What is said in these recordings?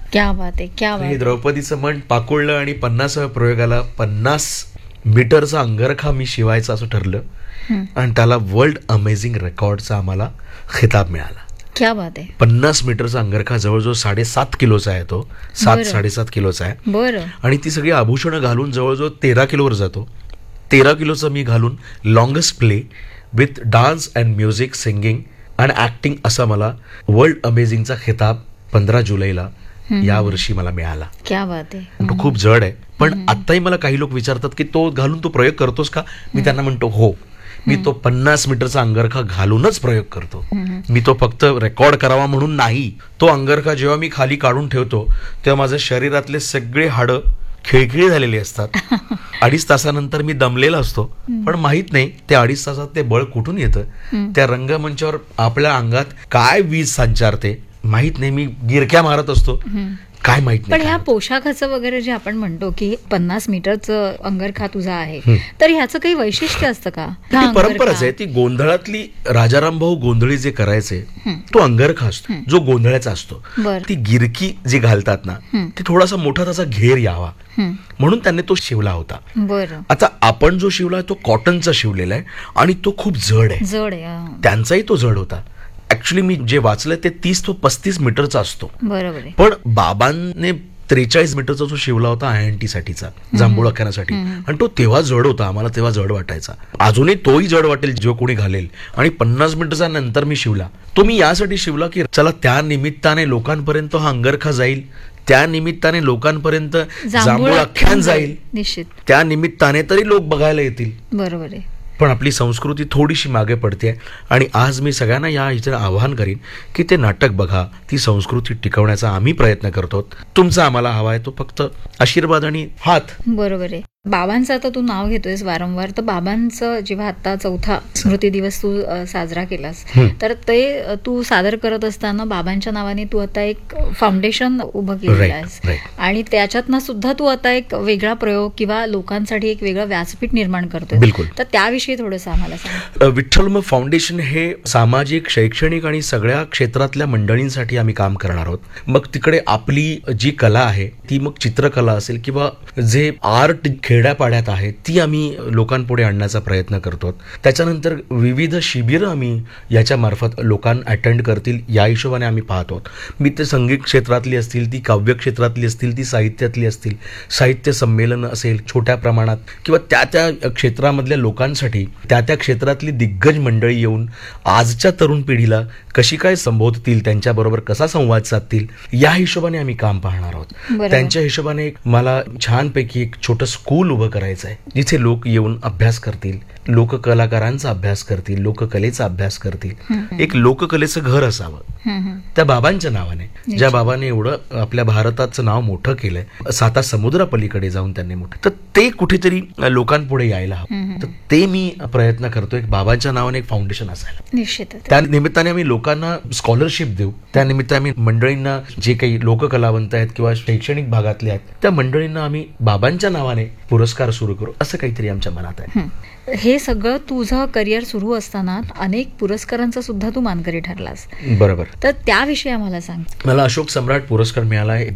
क्या बात आहे, क्या बात हे आहे. द्रौपदीचं मन पाकोळलं आणि 50व्या प्रयोगाला 50 मीटरचा अंगरखा मी शिवायचं असं ठरलं आणि त्याला वर्ल्ड अमेझिंग रेकॉर्डचा आम्हाला खिताब मिळाला. क्या बात आहे. 50 मीटरचा अंगरखा जवळजवळ 7.5 किलोचा आहे तो. बरं. 7.5 किलोचा आहे बरं. आणि ती सगळी आभूषणं घालून जवळजवळ 13 किलोवर जातो. 13 किलोचं मी घालून longest play with dance and music, singing and acting असा मला वर्ल्ड अमेझिंगचा खिताब 15 जुलैला यावर्षी मला मिळाला. क्या बात आहे. तो खूप जड आहे, पण आत्ताही मला काही लोक विचारतात की तो घालून तू प्रयोग करतोस का? मी त्यांना म्हणतो हो, मी तो 50 मीटरचा अंगरखा घालूनच प्रयोग करतो. मी तो फक्त रेकॉर्ड करावा म्हणून नाही. तो अंगरखा जेव्हा मी खाली काढून ठेवतो तेव्हा माझ्या शरीरातले सगळे हाडं खिळखिळी झालेली असतात. 2.5 तासानंतर मी दमलेला असतो, पण माहित नाही ते 2.5 तासात ते बळ कुठून येतं. त्या रंगमंचावर आपल्या अंगात काय वीज संचारते माहित नाही. मी गिरक्या मारत असतो, काय माहित पण नाही. ह्या पोशाखाचं वगैरे जे आपण म्हणतो की 50 मीटरचं अंगरखा तुझा आहे, तर ह्याचं काही वैशिष्ट्य असतं का? ती परंपराच आहे. ती गोंधळातली राजाराम भाऊ गोंधळी जे करायचे तो अंगरखा असतो जो गोंधळाचा असतो. बरं. ती गिरकी जी घालतात ना, ती थोडासा मोठा त्याचा घेर यावा म्हणून त्यांनी तो शिवला होता. बरं. आता आपण जो शिवला तो कॉटनचा शिवलेला आहे आणि तो खूप जड आहे. जड आहे. हा. त्यांचाही तो जड होता. ऍक्च्युली मी जे वाचलंय ते 30 to 35 मीटरचा असतो. बरोबर आहे. पण बाबांनी 43 मीटरचा जो शिवला होता INT साठीचा, जांभूळ आख्यानासाठी, आणि तो तेव्हा जड होता. आम्हाला तेव्हा जड वाटायचा. अजूनही तोही जड वाटेल जो कोणी घालेल. आणि 50 मीटरचा नंतर मी शिवला. तो मी यासाठी शिवला की चला त्या निमित्ताने लोकांपर्यंत हा अंगरखा जाईल, त्या निमित्ताने लोकांपर्यंत जांभूळ आख्यान जाईल, निश्चित. त्या निमित्ताने तरी लोक बघायला येतील. बरोबर आहे. पण आपली संस्कृती थोडीशी मागे पडते आणि आज मी सगळ्यांना या इथे आवाहन करीन की ते नाटक बघा. ती संस्कृती टिकवण्याचा आम्ही प्रयत्न करतो. तुमचा आम्हाला हवा आहे तो फक्त आशीर्वाद आणि हात. बरोबर आहे. बाबांचं आता तू नाव घेतोयस वारंवार, तर बाबांचं जेव्हा आता 4था स्मृती दिवस तू साजरा केलास, तर ते तू सादर करत असताना बाबांच्या नावाने तू आता एक फाउंडेशन उभं केलेलं आहेस आणि त्याच्यातनं सुद्धा तू आता एक वेगळा प्रयोग किंवा लोकांसाठी एक वेगळं व्यासपीठ निर्माण करतोय. बिलकुल. तर त्याविषयी थोडंसं आम्हाला सांग. विठ्ठल फाउंडेशन हे सामाजिक, शैक्षणिक आणि सगळ्या क्षेत्रातल्या मंडळींसाठी आम्ही काम करणार आहोत. मग तिकडे आपली जी कला आहे ती मग चित्रकला असेल किंवा जे आर्ट खेड्यापाड्यात आहे ती आम्ही लोकांपुढे आणण्याचा प्रयत्न करतो. त्याच्यानंतर विविध शिबिरं आम्ही याच्या मार्फत लोकांना अटेंड करतील या हिशोबाने आम्ही पाहतो. मी ते संगीत क्षेत्रातली असतील, ती काव्य क्षेत्रातली असतील, ती साहित्यातली असतील, साहित्य संमेलन असेल छोट्या प्रमाणात किंवा त्या त्या क्षेत्रामधल्या लोकांसाठी त्या त्या क्षेत्रातली दिग्गज मंडळी येऊन आजच्या तरुण पिढीला कशी काय संबोधतील, त्यांच्याबरोबर कसा संवाद साधतील या हिशोबाने आम्ही काम पाहणार आहोत. त्यांच्या हिशोबाने मला छानपैकी एक छोटं स्कूल उभं करायचं आहे जिथे लोक येऊन अभ्यास करतील, लोककलाकारांचा अभ्यास करतील, लोककलेचा अभ्यास करतील. एक लोककलेचं घर असावं त्या बाबांच्या नावाने, ज्या बाबाने एवढं आपल्या भारताचं नाव मोठं केलंय, 7 समुद्रापलीकडे जाऊन त्यांनी मोठं, तर ते कुठेतरी लोकांपुढे यायला हवं. तर ते मी प्रयत्न करतोय. बाबांच्या नावाने एक फाउंडेशन असायला निश्चित. त्या निमित्ताने आम्ही लोकांना स्कॉलरशिप देऊ. त्या निमित्ताने आम्ही मंडळींना, जे काही लोककलावंत आहेत किंवा शैक्षणिक भागातले आहेत त्या मंडळींना आम्ही बाबांच्या नावाने पुरस्कार सुरू करू, असं काहीतरी आमच्या मनात आहे. हे सगळं तुझं करिअर सुरू असताना अनेक पुरस्कारांचा सुद्धा तू मानकरी ठरलास. बरोबर. तर त्याविषयी आम्हाला सांग. मला अशोक सम्राट पुरस्कार मिळाला आहे.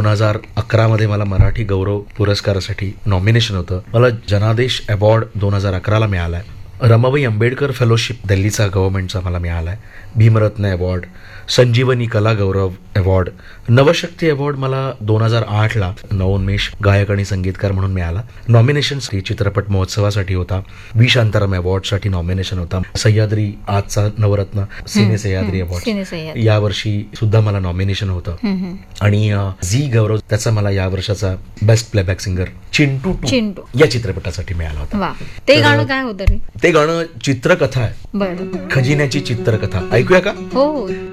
2011 मध्ये मला मराठी गौरव पुरस्कारासाठी नॉमिनेशन होतं. मला जनादेश अवॉर्ड 2011ला मिळाला आहे. रमाबाई आंबेडकर फेलोशिप दिल्लीचा गव्हर्नमेंटचा मला मिळाला आहे. भीमरत्न अवॉर्ड, संजीवनी कला गौरव अवॉर्ड, नवशक्ती अवॉर्ड मला 2008ला नवोन्मेष गायक आणि संगीतकार म्हणून मिळाला. नॉमिनेशन चित्रपट महोत्सवासाठी होता. व्ही शांताराम अवॉर्डसाठी नॉमिनेशन होता. सह्याद्री आजचा नवरत्न सिने सह्याद्री अवॉर्ड यावर्षी सुद्धा मला नॉमिनेशन होतं. आणि झी गौरव त्याचा मला या वर्षाचा बेस्ट प्लेबॅक सिंगर चिंटू या चित्रपटासाठी मिळाला होता. ते गाणं काय होतं रे? ते गाणं चित्रकथा आहे, खजिन्याची चित्रकथा. ऐकूया का? हो.